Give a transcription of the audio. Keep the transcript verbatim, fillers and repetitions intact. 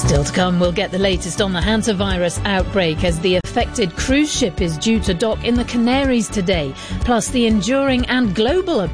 Still to come, we'll get the latest on the hantavirus outbreak as the affected cruise ship is due to dock in the Canaries today, plus the enduring and global